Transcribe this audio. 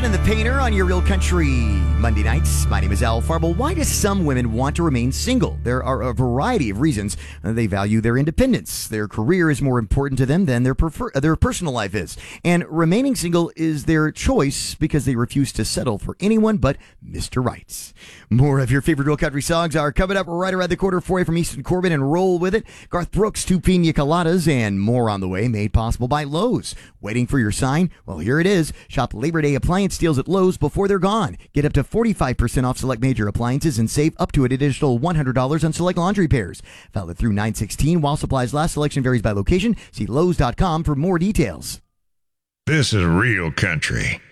And the Painter on your Real Country Monday nights. My name is Al Farble. Why do some women want to remain single? There are a variety of reasons. They value their independence. Their career is more important to them than their personal life is. And remaining single is their choice because they refuse to settle for anyone but Mr. Right. More of your favorite Real Country songs are coming up right around the corner for you from Easton Corbin, and roll with it. Garth Brooks, Two Pina Coladas, and more on the way, made possible by Lowe's. Waiting for your sign? Well, here it is. Shop Labor Day appliance deals at Lowe's before they're gone. Get up to 45% off select major appliances and save up to an additional $100 on select laundry pairs. Valid through 9/16 while supplies last. Selection varies by location. See Lowes.com for more details. This is Real Country.